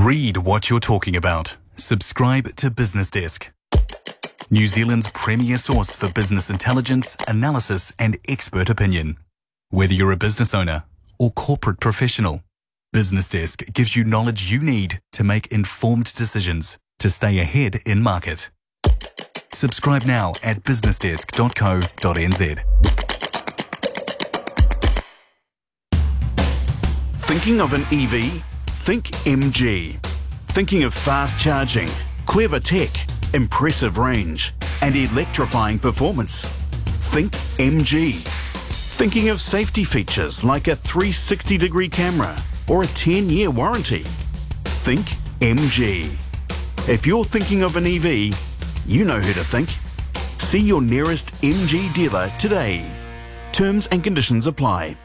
Read what you're talking about. Subscribe to Business Desk, New Zealand's premier source for business intelligence, analysis and expert opinion. Whether you're a business owner or corporate professional, Business Desk gives you knowledge you need to make informed decisions to stay ahead in market. Subscribe now at businessdesk.co.nz. Thinking of an EV? Think MG. Thinking of fast charging, clever tech, impressive range, and electrifying performance? Think MG. Thinking of safety features like a 360-degree camera or a 10-year warranty? Think MG. If you're thinking of an EV, you know who to think. See your nearest MG dealer today. Terms and conditions apply.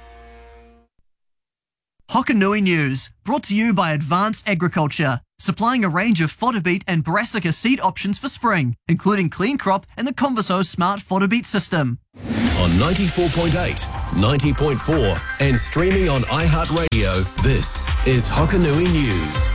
Hokanui News, brought to you by Advanced Agriculture, supplying a range of fodder beet and brassica seed options for spring, including Clean Crop and the Converso Smart Fodder Beet System. On 94.8, 90.4 and streaming on iHeartRadio, this is Hokanui News.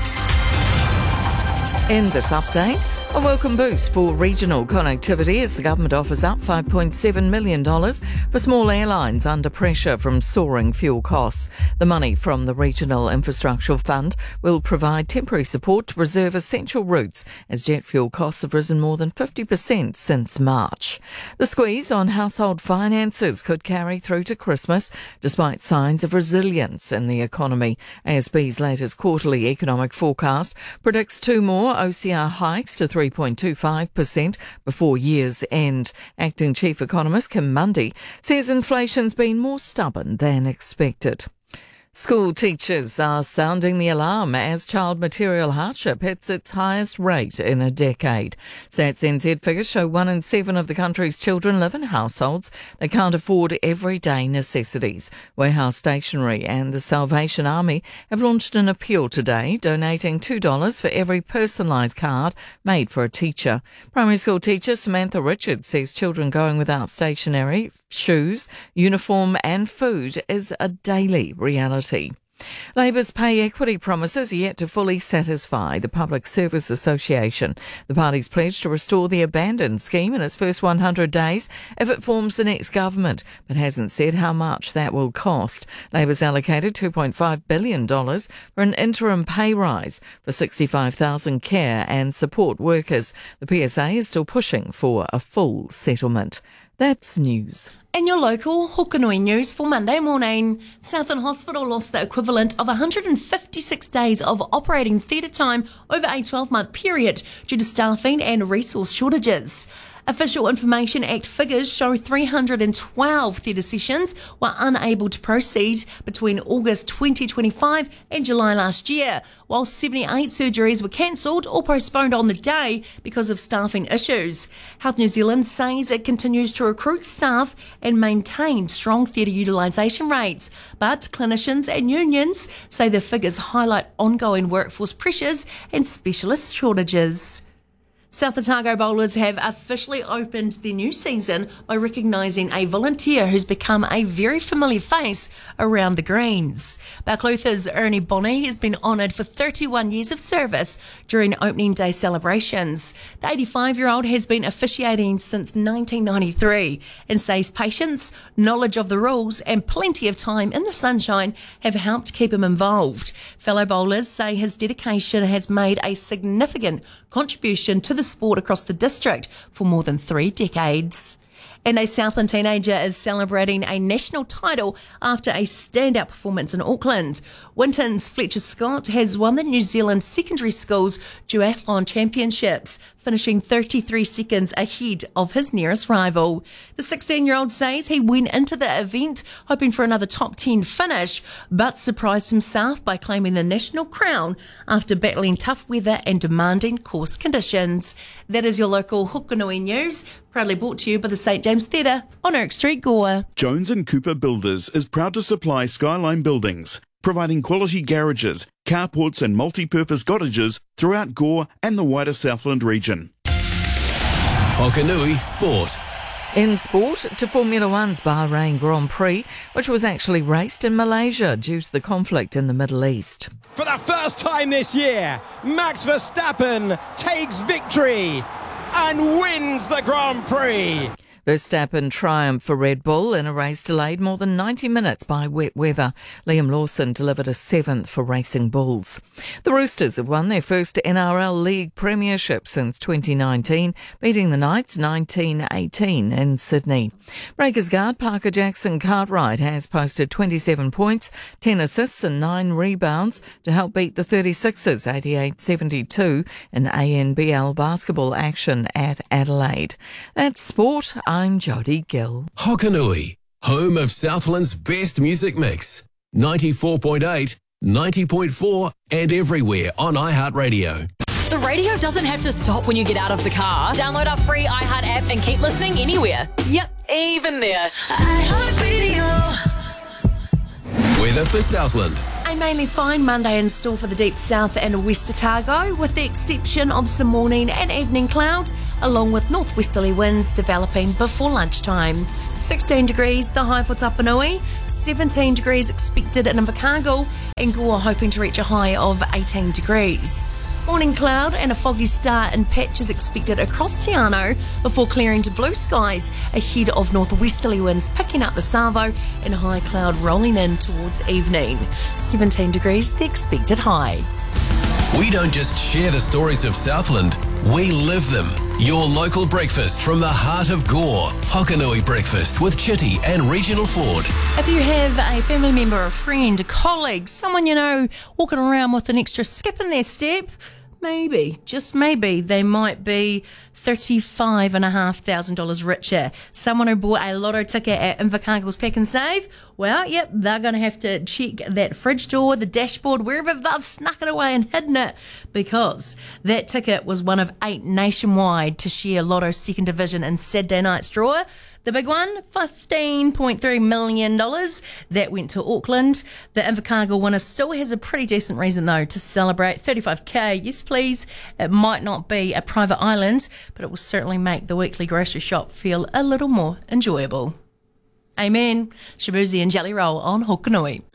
In this update, a welcome boost for regional connectivity as the government offers up $5.7 million for small airlines under pressure from soaring fuel costs. The money from the Regional Infrastructure Fund will provide temporary support to preserve essential routes as jet fuel costs have risen more than 50% since March. The squeeze on household finances could carry through to Christmas despite signs of resilience in the economy. ASB's latest quarterly economic forecast predicts two more OCR hikes to 3.25% before year's end. Acting Chief Economist Kim Mundy says inflation's been more stubborn than expected. School teachers are sounding the alarm as child material hardship hits its highest rate in a decade. Stats NZ figures show 1 in 7 of the country's children live in households that can't afford everyday necessities. Warehouse Stationery and the Salvation Army have launched an appeal today, donating $2 for every personalised card made for a teacher. Primary school teacher Samantha Richards says children going without stationery, shoes, uniform and food is a daily reality. Labour's pay equity promises are yet to fully satisfy the Public Service Association. The party's pledged to restore the abandoned scheme in its first 100 days if it forms the next government, but hasn't said how much that will cost. Labour's allocated $2.5 billion for an interim pay rise for 65,000 care and support workers. The PSA is still pushing for a full settlement. That's news. In your local Hokanui News for Monday morning, Southern Hospital lost the equivalent of 156 days of operating theatre time over a 12-month period due to staffing and resource shortages. Official Information Act figures show 312 theatre sessions were unable to proceed between August 2025 and July last year, while 78 surgeries were cancelled or postponed on the day because of staffing issues. Health New Zealand says it continues to recruit staff and maintain strong theatre utilisation rates, but clinicians and unions say the figures highlight ongoing workforce pressures and specialist shortages. South Otago bowlers have officially opened their new season by recognising a volunteer who's become a very familiar face around the greens. Buckleuth's Ernie Bonney has been honoured for 31 years of service during opening day celebrations. The 85-year-old has been officiating since 1993 and says patience, knowledge of the rules and plenty of time in the sunshine have helped keep him involved. Fellow bowlers say his dedication has made a significant contribution to the sport across the district for more than 3 decades. And a Southland teenager is celebrating a national title after a standout performance in Auckland. Winton's Fletcher Scott has won the New Zealand Secondary Schools Duathlon Championships, finishing 33 seconds ahead of his nearest rival. The 16-year-old says he went into the event hoping for another top 10 finish, but surprised himself by claiming the national crown after battling tough weather and demanding course conditions. That is your local Hokanui News, proudly brought to you by the St James Theatre on Erk Street, Gore. Jones & Cooper Builders is proud to supply Skyline Buildings, providing quality garages, carports and multi-purpose cottages throughout Gore and the wider Southland region. Hokanui Sport. In sport, to Formula One's Bahrain Grand Prix, which was actually raced in Malaysia due to the conflict in the Middle East. For the first first time this year, Max Verstappen takes victory and wins the Grand Prix. Verstappen triumphed for Red Bull in a race delayed more than 90 minutes by wet weather. Liam Lawson delivered a seventh for Racing Bulls. The Roosters have won their first NRL League premiership since 2019, beating the Knights 19-18 in Sydney. Breakers guard Parker Jackson Cartwright has posted 27 points, 10 assists and 9 rebounds to help beat the 36ers 88-72 in ANBL basketball action at Adelaide. That's sport. I'm Jodie Gill. Hokanui, home of Southland's best music mix. 94.8, 90.4 and everywhere on iHeartRadio. The radio doesn't have to stop when you get out of the car. Download our free iHeart app and keep listening anywhere. Yep, even there. iHeartRadio. Weather for Southland. A mainly fine Monday in store for the deep south and West Otago, with the exception of some morning and evening clouds, along with northwesterly winds developing before lunchtime. 16 degrees, the high for Tapanui, 17 degrees expected in Invercargill, and Gore hoping to reach a high of 18 degrees. Morning cloud and a foggy start in patches expected across Te Anau before clearing to blue skies ahead of northwesterly winds picking up the Savo and high cloud rolling in towards evening. 17 degrees, the expected high. We don't just share the stories of Southland, we live them. Your local breakfast from the heart of Gore. Hokanui Breakfast with Chitty and Regional Ford. If you have a family member, a friend, a colleague, someone you know walking around with an extra skip in their step, maybe, just maybe, they might be $35,500 richer. Someone who bought a lotto ticket at Invercargill's Pack and Save, well, yep, they're going to have to check that fridge door, the dashboard, wherever they've snuck it away and hidden it, because that ticket was one of 8 nationwide to share Lotto Second Division in Saturday night's draw. The big one, $15.3 million. That went to Auckland. The Invercargill winner still has a pretty decent reason, though, to celebrate. $35K, yes please. It might not be a private island, but it will certainly make the weekly grocery shop feel a little more enjoyable. Amen. Shabuzi and Jelly Roll on Hokanui.